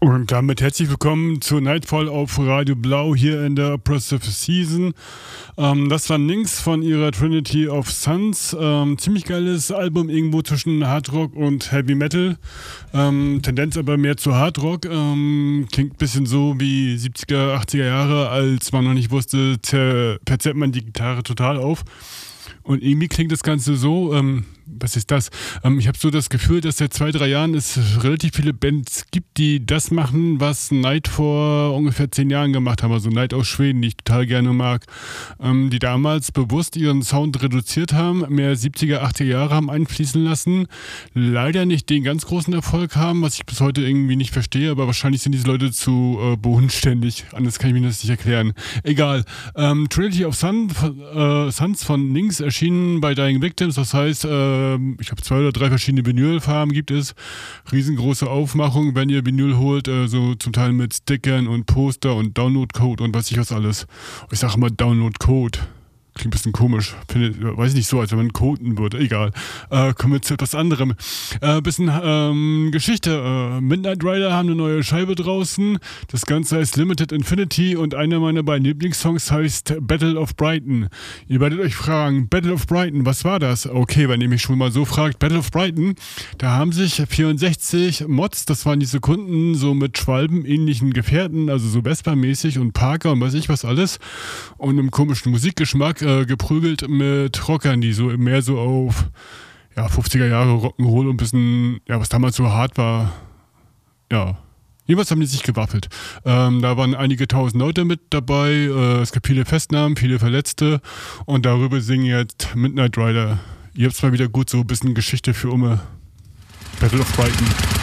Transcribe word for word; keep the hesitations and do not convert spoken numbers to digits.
Und damit herzlich willkommen zu Nightfall auf Radio Blau hier in der Oppressive Season. Ähm, das war Nynx von ihrer Trinity of Suns. Ähm, ziemlich geiles Album, irgendwo zwischen Hardrock und Heavy Metal. Ähm, Tendenz aber mehr zu Hardrock. Ähm, klingt ein bisschen so wie siebziger, achtziger Jahre, als man noch nicht wusste, zer- verzerrt man die Gitarre total auf. Und irgendwie klingt das Ganze so, ähm, was ist das? Ähm, ich habe so das Gefühl, dass seit zwei, drei Jahren es relativ viele Bands gibt, die das machen, was Night vor ungefähr zehn Jahren gemacht haben. Also Night aus Schweden, die ich total gerne mag. Ähm, die damals bewusst ihren Sound reduziert haben, mehr siebziger, achtziger Jahre haben einfließen lassen. Leider nicht den ganz großen Erfolg haben, was ich bis heute irgendwie nicht verstehe, aber wahrscheinlich sind diese Leute zu äh, bodenständig. Anders kann ich mir das nicht erklären. Egal. Ähm, Trinity of Sun, äh, Suns von Nynx erschienen bei Dying Victims, das heißt, äh, ich glaube, zwei oder drei verschiedene Vinylfarben gibt es. Riesengroße Aufmachung, wenn ihr Vinyl holt, äh, so zum Teil mit Stickern und Poster und Downloadcode und weiß ich was alles. Ich sage immer Downloadcode. Klingt ein bisschen komisch. Finde, weiß ich nicht so, als wenn man coden würde. Egal. Äh, kommen wir zu etwas anderem. Äh, bisschen ähm, Geschichte. Äh, Midnight Rider haben eine neue Scheibe draußen. Das Ganze heißt Limited Infinity und einer meiner beiden Lieblingssongs heißt Battle of Brighton. Ihr werdet euch fragen, Battle of Brighton, was war das? Okay, wenn ihr mich schon mal so fragt, Battle of Brighton, da haben sich vierundsechzig Mods, das waren diese Kunden, so mit Schwalben-ähnlichen Gefährten, also so Vespa-mäßig und Parker und weiß ich was alles und einem komischen Musikgeschmack geprügelt mit Rockern, die so mehr so auf ja, fünfziger Jahre Rock'n'Roll und ein bisschen, ja, was damals so hart war, ja. Jedenfalls haben die sich gewaffelt. Ähm, da waren einige tausend Leute mit dabei, äh, es gab viele Festnahmen, viele Verletzte und darüber singen jetzt Midnight Rider. Ihr habt mal wieder gut so ein bisschen Geschichte für Umme. Battle of Brighton.